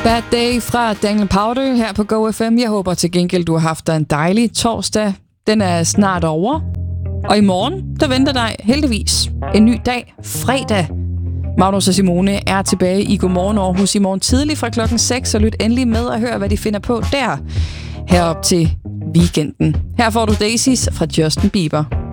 Bad Day fra Daniel Powter her på GoFM. Jeg håber til gengæld, du har haft en dejlig torsdag. Den er snart over. Og i morgen, der venter dig heldigvis en ny dag, fredag. Magnus og Simone er tilbage i Godmorgen Aarhus i morgen tidlig fra klokken 6, så lyt endelig med og hør, hvad de finder på der. Herop til weekenden. Her får du Daisies fra Justin Bieber.